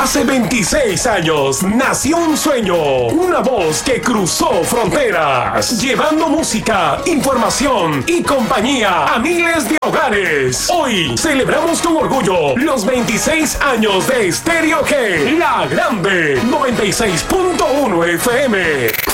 Hace 26 años nació un sueño, una voz que cruzó fronteras, llevando música, información y compañía a miles de hogares. Hoy celebramos con orgullo los 26 años de Estéreo G, la grande 96.1 FM.